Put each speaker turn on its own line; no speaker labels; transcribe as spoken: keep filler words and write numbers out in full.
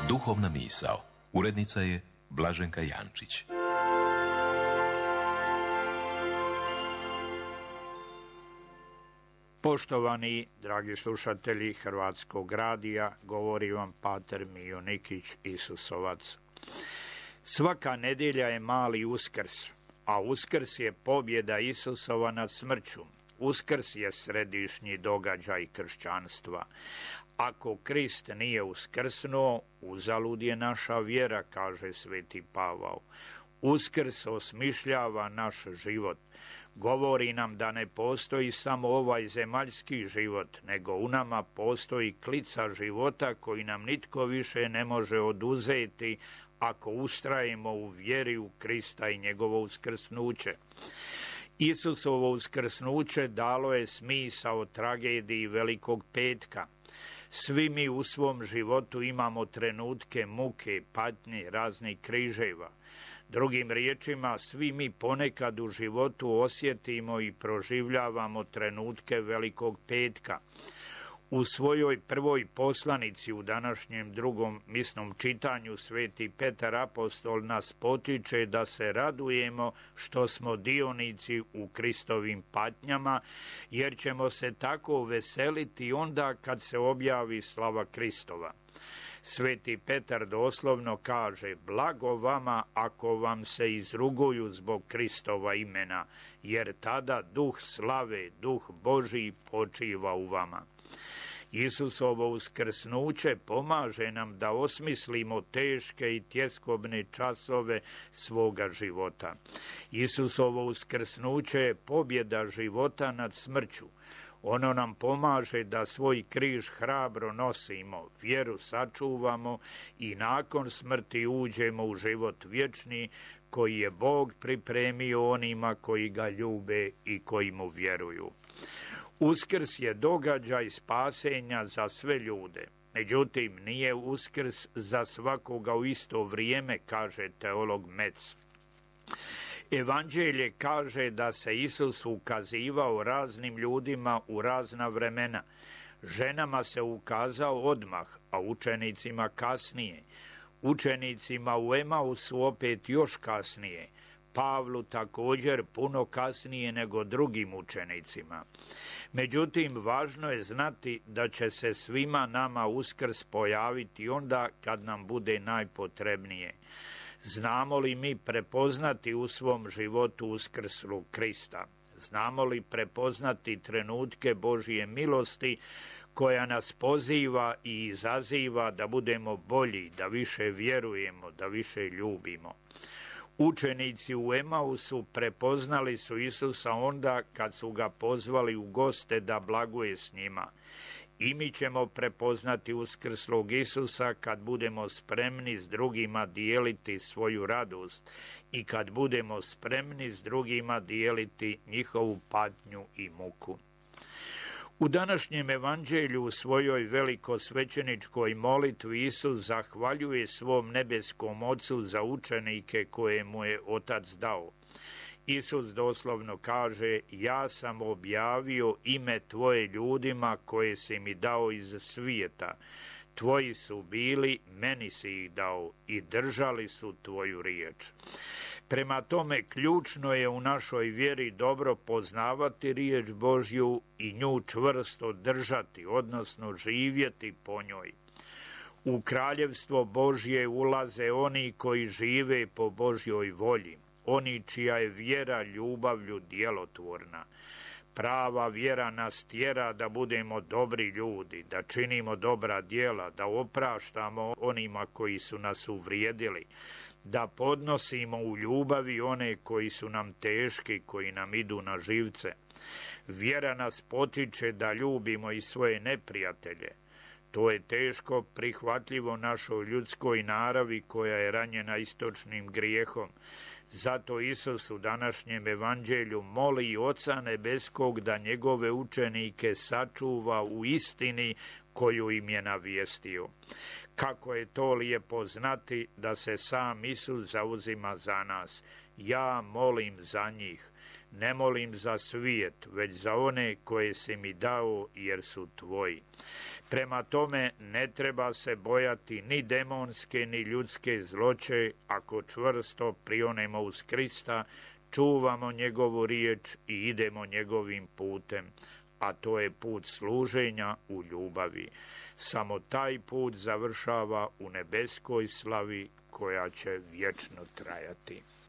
Duhovna misao. Urednica je Blaženka Jančić.
Poštovani, dragi slušatelji Hrvatskog radija, govori vam pater Mijo Nikić, Isusovac. Svaka nedjelja je mali Uskrs, a Uskrs je pobjeda Isusova nad smrću. Uskrs je središnji događaj kršćanstva. Ako Krist nije uskrsnuo, uzalud je naša vjera, kaže sveti Pavao. Uskrs osmišljava naš život. Govori nam da ne postoji samo ovaj zemaljski život, nego u nama postoji klica života koji nam nitko više ne može oduzeti ako ustrajemo u vjeri u Krista i njegovo uskrsnuće. Isusovo uskrsnuće dalo je smisao tragediji Velikog petka. Svi mi u svom životu imamo trenutke muke, patnje, raznih križeva. Drugim riječima, svi mi ponekad u životu osjetimo i proživljavamo trenutke Velikog petka. U svojoj prvoj poslanici u današnjem drugom misnom čitanju sveti Petar apostol nas potiče da se radujemo što smo dionici u Kristovim patnjama, jer ćemo se tako veseliti onda kad se objavi slava Kristova. Sveti Petar doslovno kaže: blago vama ako vam se izruguju zbog Kristova imena, jer tada duh slave, duh Božji počiva u vama. Isusovo uskrsnuće pomaže nam da osmislimo teške i tjeskobne časove svoga života. Isusovo uskrsnuće je pobjeda života nad smrću. Ono nam pomaže da svoj križ hrabro nosimo, vjeru sačuvamo i nakon smrti uđemo u život vječni koji je Bog pripremio onima koji ga ljube i koji mu vjeruju. Uskrs je događaj spasenja za sve ljude. Međutim, nije Uskrs za svakoga u isto vrijeme, kaže teolog Metz. Evanđelje kaže da se Isus ukazivao raznim ljudima u razna vremena. Ženama se ukazao odmah, a učenicima kasnije. Učenicima u Emausu opet još kasnije. Pavlu također puno kasnije nego drugim učenicima. Međutim, važno je znati da će se svima nama Uskrs pojaviti onda kad nam bude najpotrebnije. Znamo li mi prepoznati u svom životu uskrslu Krista? Znamo li prepoznati trenutke Božje milosti koja nas poziva i izaziva da budemo bolji, da više vjerujemo, da više ljubimo? Učenici u Emausu prepoznali su Isusa onda kad su ga pozvali u goste da blaguje s njima. I mi ćemo prepoznati uskrslog Isusa kad budemo spremni s drugima dijeliti svoju radost i kad budemo spremni s drugima dijeliti njihovu patnju i muku. U današnjem evanđelju u svojoj velikosvećeničkoj molitvi Isus zahvaljuje svom nebeskom Ocu za učenike koje mu je Otac dao. Isus doslovno kaže: ja sam objavio ime tvoje ljudima koje si mi dao iz svijeta. Tvoji su bili, meni si ih dao i držali su tvoju riječ. Prema tome, ključno je u našoj vjeri dobro poznavati riječ Božju i nju čvrsto držati, odnosno živjeti po njoj. U kraljevstvo Božje ulaze oni koji žive po Božjoj volji, oni čija je vjera ljubavlju djelotvorna. Prava vjera nas tjera da budemo dobri ljudi, da činimo dobra djela, da opraštamo onima koji su nas uvrijedili, da podnosimo u ljubavi one koji su nam teški, koji nam idu na živce. Vjera nas potiče da ljubimo i svoje neprijatelje. To je teško prihvatljivo našoj ljudskoj naravi koja je ranjena istočnim grijehom. Zato Isus u današnjem evanđelju moli Oca nebeskog da njegove učenike sačuva u istini koju im je navijestio. Kako je to lijepo znati da se sam Isus zauzima za nas. Ja molim za njih. Ne molim za svijet, već za one koje si mi dao, jer su tvoji. Prema tome, ne treba se bojati ni demonske, ni ljudske zloće, ako čvrsto prionemo uz Krista, čuvamo njegovu riječ i idemo njegovim putem, a to je put služenja u ljubavi. Samo taj put završava u nebeskoj slavi koja će vječno trajati.